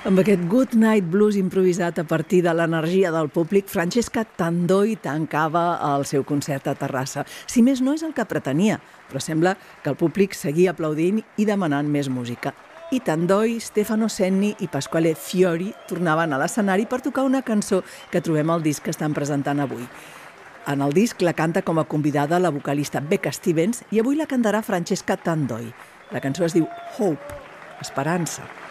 Amb aquest Good Night Blues improvisat a partir de l'energia del públic, Francesca Tandoi tancava el seu concert a Terrassa. Si més no és el que pretenia, però sembla que el públic seguia aplaudint i demanant més música. I Tandoi, Stefano Senni i Pasquale Fiori tornaven a l'escenari per tocar una cançó que trobem al disc que estan presentant avui. En el disc la canta com a convidada la vocalista Becca Stevens i avui la cantarà Francesca Tandoi. La cançó es diu Hope, Esperança.